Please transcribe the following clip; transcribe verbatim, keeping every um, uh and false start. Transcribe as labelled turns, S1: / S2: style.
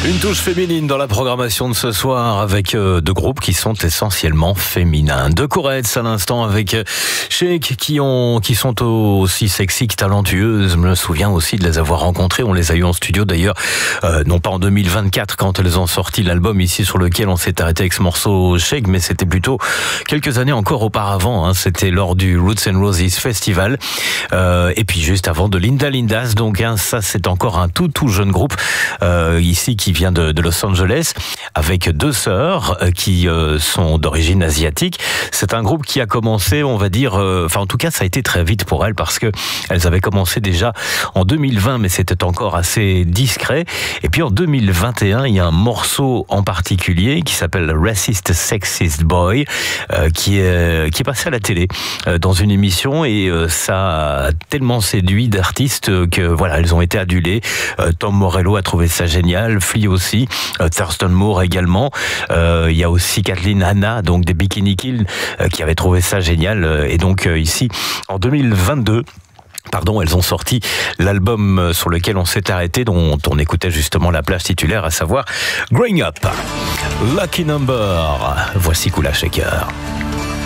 S1: Une touche féminine dans la programmation de ce soir avec euh, deux groupes qui sont essentiellement féminins. Deux Courettes à l'instant avec euh, Shake qui ont qui sont aussi sexy que talentueuses. Je me souviens aussi de les avoir rencontrées. On les a eu en studio d'ailleurs, euh, non pas en deux mille vingt-quatre quand elles ont sorti l'album ici sur lequel on s'est arrêté avec ce morceau Shake, mais c'était plutôt quelques années encore auparavant. Hein. C'était lors du Roots and Roses Festival. Euh, et puis juste avant de Linda Lindas. Donc hein, ça c'est encore un tout tout jeune groupe euh, ici qui vient de, de Los Angeles, avec deux sœurs euh, qui euh, sont d'origine asiatique. C'est un groupe qui a commencé, on va dire, euh, enfin en tout cas ça a été très vite pour elles parce que elles avaient commencé déjà en deux mille vingt, mais c'était encore assez discret. Et puis en deux mille vingt et un, il y a un morceau en particulier qui s'appelle Racist Sexist Boy, euh, qui est qui est passé à la télé euh, dans une émission et euh, ça a tellement séduit d'artistes que voilà, elles ont été adulées. Euh, Tom Morello a trouvé ça génial, Flea aussi, euh, Thurston Moore également. Euh, il y a aussi Kathleen Hanna, donc des Bikini Kill, euh, qui avait trouvé ça génial. Et donc euh, ici, en deux mille vingt-deux, Pardon, elles ont sorti l'album sur lequel on s'est arrêté, dont on écoutait justement la plage titulaire, à savoir Growing Up. Lucky Number. Voici Kula Shaker.